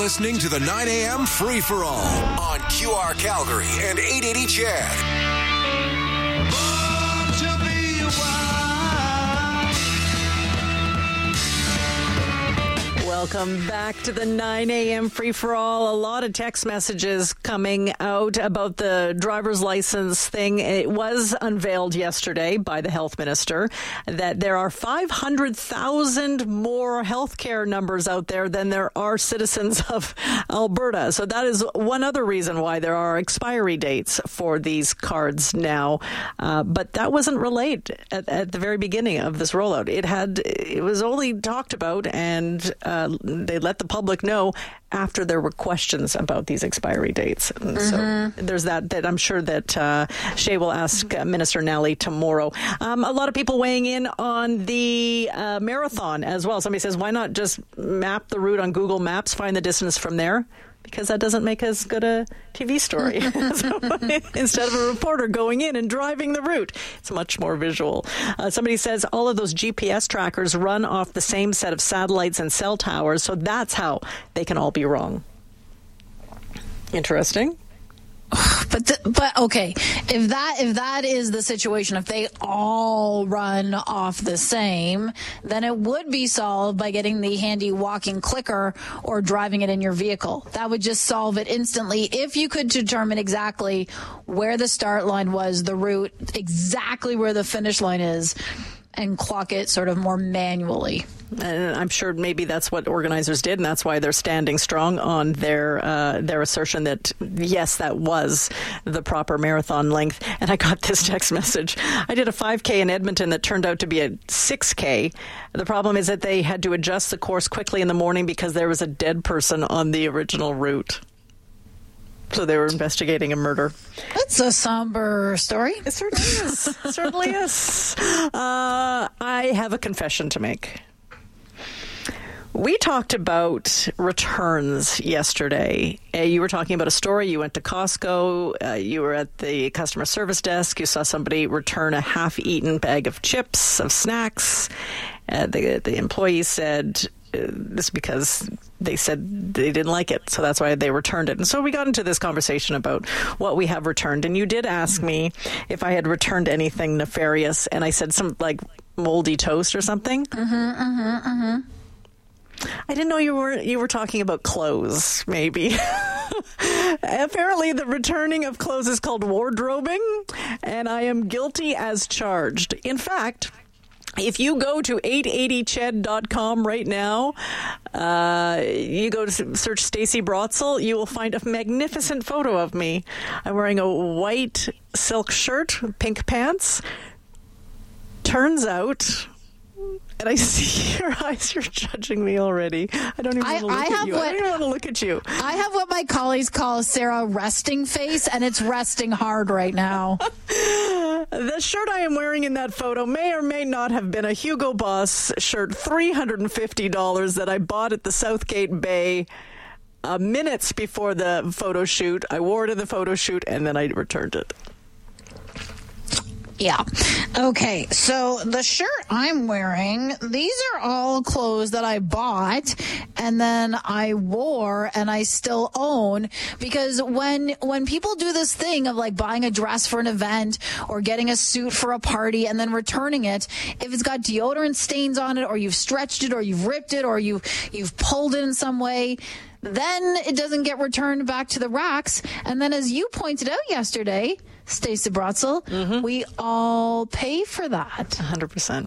listening to the 9 a.m. Free For All on QR Calgary and 880 CHED. Welcome back to the 9 a.m. Free-for-all. A lot of text messages coming out about the driver's license thing. It was unveiled yesterday by the health minister that there are 500,000 more healthcare numbers out there than there are citizens of Alberta. So that is one other reason why there are expiry dates for these cards now. But that wasn't relayed at the very beginning of this rollout. It was only talked about and they let the public know after there were questions about these expiry dates. So there's that I'm sure that Shay will ask Minister Nally tomorrow. A lot of people weighing in on the marathon as well. Somebody says, why not just map the route on Google Maps, find the distance from there? Because that doesn't make as good a TV story. So, instead of a reporter going in and driving the route, it's much more visual. Somebody says all of those GPS trackers run off the same set of satellites and cell towers, so that's how they can all be wrong. Interesting. But okay, if that is the situation, if they all run off the same, then it would be solved by getting the handy walking clicker or driving it in your vehicle. That would just solve it instantly if you could determine exactly where the start line was, the route, exactly where the finish line is, and clock it sort of more manually. And I'm sure maybe that's what organizers did, and that's why they're standing strong on their assertion that, yes, that was the proper marathon length. And I got this text message. I did a 5K in Edmonton that turned out to be a 6K. The problem is that they had to adjust the course quickly in the morning because there was a dead person on the original route. So they were investigating a murder. That's a somber story. It certainly is. It certainly is. I have a confession to make. We talked about returns yesterday. You were talking about a story. You went to Costco. You were at the customer service desk. You saw somebody return a half-eaten bag of chips, of snacks. The employee said this because they said they didn't like it, so that's why they returned it. And so we got into this conversation about what we have returned. And you did ask me if I had returned anything nefarious, and I said some like moldy toast or something. I didn't know you were talking about clothes, maybe. Apparently, the returning of clothes is called wardrobing, and I am guilty as charged. In fact, if you go to 880ched.com right now, you go to search Stacey Brotzel, you will find a magnificent photo of me. I'm wearing a white silk shirt, pink pants. Turns out, and I see your eyes, you're judging me already. I don't even want to look at you. I don't even want to look at you. I have what my colleagues call Sarah resting face, and it's resting hard right now. The shirt I am wearing in that photo may or may not have been a Hugo Boss shirt, $350 that I bought at the Southgate Bay minutes before the photo shoot. I wore it in the photo shoot, and then I returned it. Yeah. Okay. So the shirt I'm wearing, these are all clothes that I bought and then I wore and I still own, because when people do this thing of like buying a dress for an event or getting a suit for a party and then returning it, if it's got deodorant stains on it or you've stretched it or you've ripped it or you've pulled it in some way, then it doesn't get returned back to the racks. And then as you pointed out yesterday, Stacey Brotzel, we all pay for that. 100%.